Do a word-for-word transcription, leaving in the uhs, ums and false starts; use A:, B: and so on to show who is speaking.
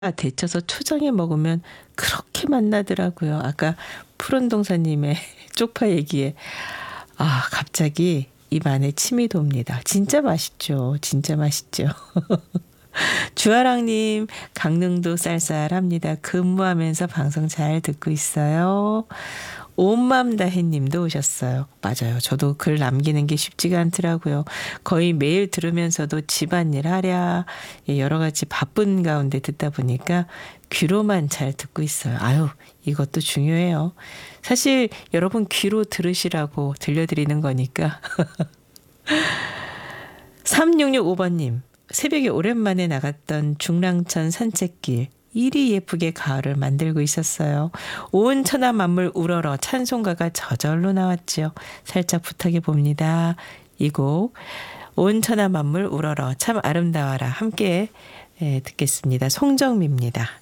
A: 데쳐서 초장에 먹으면 그렇게 맛나더라고요. 아까 푸른동사님의 쪽파 얘기에 아 갑자기 입 안에 침이 돕니다. 진짜 맛있죠. 진짜 맛있죠. 주아랑님 강릉도 쌀쌀합니다. 근무하면서 방송 잘 듣고 있어요. 온맘 다해님도 오셨어요. 맞아요. 저도 글 남기는 게 쉽지가 않더라고요. 거의 매일 들으면서도 집안일 하랴 여러 가지 바쁜 가운데 듣다 보니까 귀로만 잘 듣고 있어요. 아유 이것도 중요해요. 사실 여러분 귀로 들으시라고 들려드리는 거니까. 삼육육오 번님 새벽에 오랜만에 나갔던 중랑천 산책길 이리 예쁘게 가을을 만들고 있었어요. 온 천하 만물 우러러 찬송가가 저절로 나왔죠. 살짝 부탁해 봅니다. 이 곡 온 천하 만물 우러러 참 아름다워라 함께 듣겠습니다. 송정미입니다.